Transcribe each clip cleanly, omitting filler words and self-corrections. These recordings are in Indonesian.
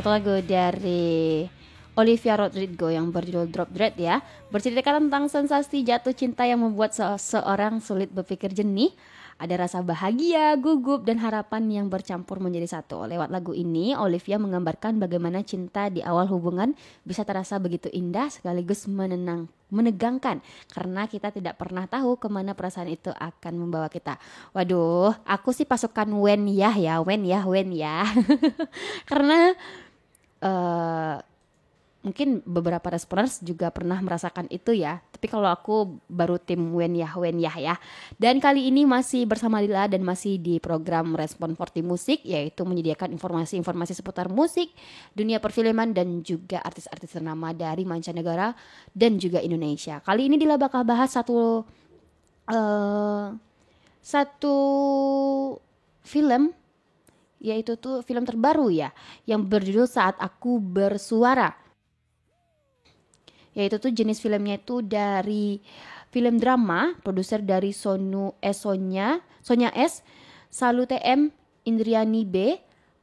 satu lagu dari Olivia Rodrigo yang berjudul Drop Dead ya. Berceritakan tentang sensasi jatuh cinta yang membuat seorang sulit berpikir jernih. Ada rasa bahagia, gugup, dan harapan yang bercampur menjadi satu. Lewat lagu ini, Olivia menggambarkan bagaimana cinta di awal hubungan bisa terasa begitu indah sekaligus menegangkan. Karena kita tidak pernah tahu kemana perasaan itu akan membawa kita. Waduh, aku sih pasukan Wen ya, Wen ya. Karena eh mungkin beberapa responers juga pernah merasakan itu ya. Tapi kalau aku baru tim Wen Yah ya. Dan kali ini masih bersama Lila dan masih di program Respon 40 Musik, yaitu menyediakan informasi-informasi seputar musik, dunia perfilman dan juga artis-artis ternama dari mancanegara dan juga Indonesia. Kali ini Lila bakal bahas satu film, yaitu tuh film terbaru ya, yang berjudul Saat Aku Bersuara. Yaitu tuh jenis filmnya itu dari film drama, produser dari Sonya S, Salu TM, Indriani B,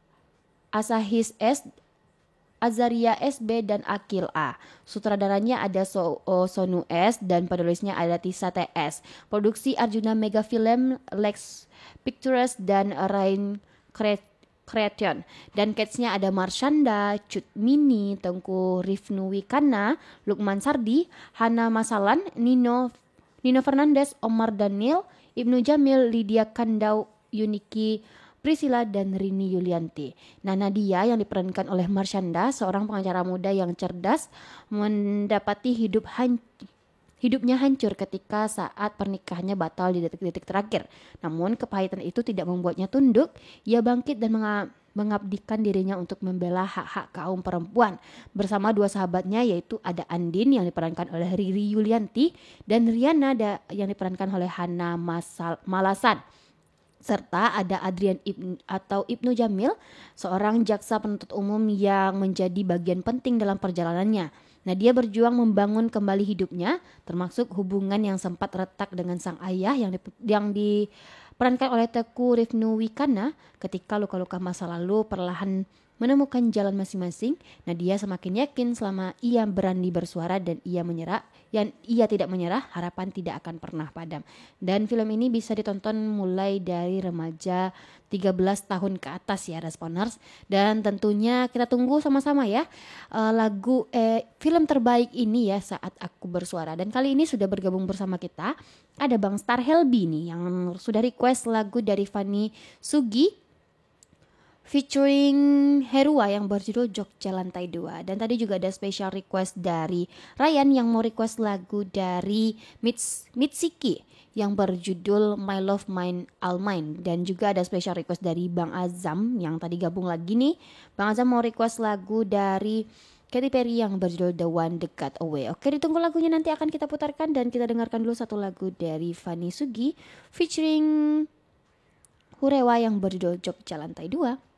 Asahis S, Azaria SB, dan Akil A. Sutradaranya ada Sonu S dan penulisnya ada Tisa TS. Produksi Arjuna Mega Film, Lex Pictures, dan Rain Creation. Dan castnya ada Marshanda, Cut Mini, Tengku Rifnu Wikana, Lukman Sardi, Hana Masalan, Nino Fernandes, Omar Daniel, Ibnu Jamil, Lydia Kandau, Yuniki Priscilla, dan Rini Yulianti. Nah, Nadia yang diperankan oleh Marshanda, seorang pengacara muda yang cerdas, mendapati hidupnya hancur ketika saat pernikahannya batal di detik-detik terakhir. Namun kepahitan itu tidak membuatnya tunduk. Ia bangkit dan mengabdikan dirinya untuk membela hak-hak kaum perempuan. Bersama dua sahabatnya, yaitu ada Andin yang diperankan oleh Riri Yulianti dan Riana yang diperankan oleh Hana Malasan. Serta ada Adrian Ibnu Jamil, seorang jaksa penuntut umum yang menjadi bagian penting dalam perjalanannya. Nah, dia berjuang membangun kembali hidupnya, termasuk hubungan yang sempat retak dengan sang ayah yang diperankan oleh Teku Rifnu Wikana. Ketika luka-luka masa lalu perlahan menemukan jalan masing-masing, Nadia semakin yakin selama ia berani bersuara dan ia tidak menyerah, harapan tidak akan pernah padam. Dan film ini bisa ditonton mulai dari remaja 13 tahun ke atas ya, responers. Dan tentunya kita tunggu sama-sama ya film terbaik ini ya, Saat Aku Bersuara. Dan kali ini sudah bergabung bersama kita ada Bang Star Helbi nih yang sudah request lagu dari Fanny Sugi featuring Herua yang berjudul Jogja Lantai 2. Dan tadi juga ada special request dari Ryan yang mau request lagu dari Mitsuki yang berjudul My Love Mine All Mine. Dan juga ada special request dari Bang Azam yang tadi gabung lagi nih. Bang Azam mau request lagu dari Katy Perry yang berjudul The One That Got Away. Oke, ditunggu lagunya, nanti akan kita putarkan. Dan kita dengarkan dulu satu lagu dari Fanny Sugi featuring Hurewa yang berjudul Jogja Lantai 2.